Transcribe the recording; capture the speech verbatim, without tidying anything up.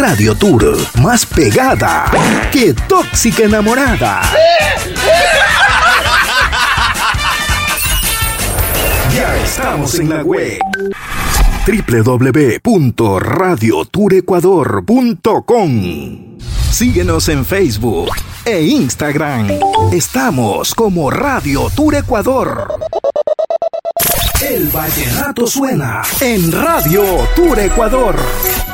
Radio Tour, más pegada que tóxica enamorada. Ya estamos en la web doble u doble u doble u punto radio tour ecuador punto com. Síguenos en Facebook e Instagram. Estamos como Radio Tour Ecuador. El vallenato suena en Radio Tour Ecuador.